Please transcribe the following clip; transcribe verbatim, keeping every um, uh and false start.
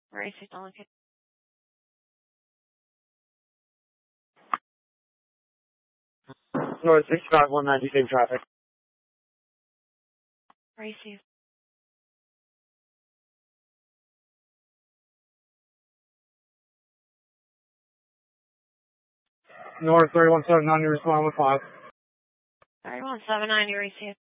Received on location. North sixty-five, one ninety, same traffic. Received. North thirty-one seven ninety, respond with five. thirty-one seven ninety, received.